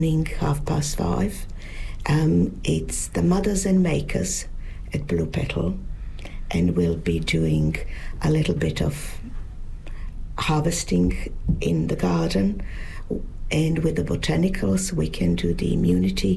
5:30. It's the Mothers and Makers at Blue Petal, and we'll be doing a little bit of harvesting in the garden, and with the botanicals we can do the immunity